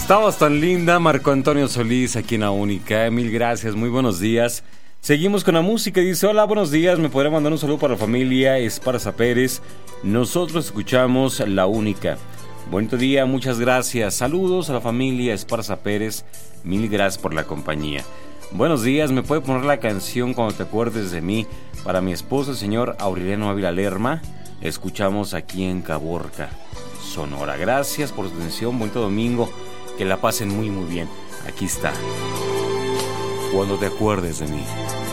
Estabas tan linda, Marco Antonio Solís, aquí en La Única. Mil gracias, muy buenos días. Seguimos con la música. Dice: hola, buenos días, me podría mandar un saludo para la familia Esparza Pérez. Nosotros escuchamos La Única. Bonito día, muchas gracias. Saludos a la familia Esparza Pérez. Mil gracias por la compañía. Buenos días, ¿me puede poner la canción Cuando te acuerdes de mí? Para mi esposo, el señor Aureliano Ávila Lerma. Escuchamos aquí en Caborca, Sonora. Gracias por su atención, bonito domingo. Que la pasen muy muy bien. Aquí está. Cuando te acuerdes de mí.